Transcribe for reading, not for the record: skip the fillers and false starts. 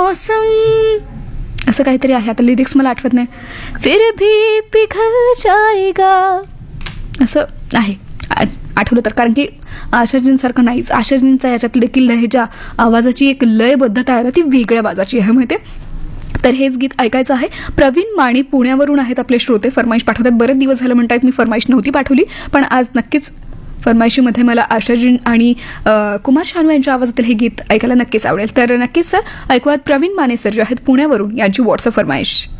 मौसम, असं काहीतरी आहे. आता लिरिक्स मला आठवत नाही. फिर भी पिघल जाएगा असं आहे, आठवलं तर. कारण की आशाजींसारखं नाहीच. आशाजींचा याच्यात देखील लहेजा, आवाजाची एक लयबद्धता आहे ना, ती वेगळ्या बाजाची आहे माहिती आहे. तर हेच गीत ऐकायचं आहे. प्रवीण माणी पुण्यावरून आहेत आपले श्रोते, फरमाईश पाठवतात. बरेच दिवस झालं म्हणतात मी फरमाईश नव्हती पाठवली, पण आज नक्कीच फरमाईशीमध्ये मला आशाजी आणि कुमार शानू यांच्या आवाजातील हे गीत ऐकायला नक्कीच आवडेल. तर नक्कीच सर ऐकूयात प्रवीण माने सर जे आहेत पुण्यावरून, यांची व्हॉट्सअप फरमाईश.